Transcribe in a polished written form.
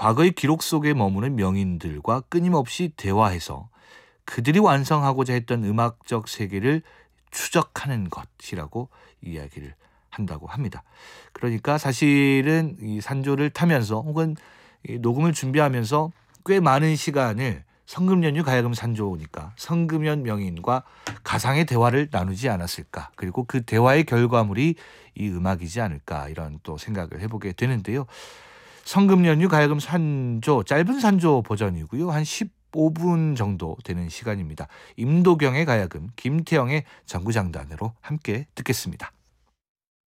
과거의 기록 속에 머무는 명인들과 끊임없이 대화해서 그들이 완성하고자 했던 음악적 세계를 추적하는 것이라고 이야기를 한다고 합니다. 그러니까 사실은 이 산조를 타면서 혹은 이 녹음을 준비하면서 꽤 많은 시간을 성금연유 가야금 산조니까 성금연 명인과 가상의 대화를 나누지 않았을까. 그리고 그 대화의 결과물이 이 음악이지 않을까 이런 또 생각을 해보게 되는데요. 성금연유 가야금 산조 짧은 산조 버전이고요. 한 15분 정도 되는 시간입니다. 임도경의 가야금, 김태영의 전구장단으로 함께 듣겠습니다.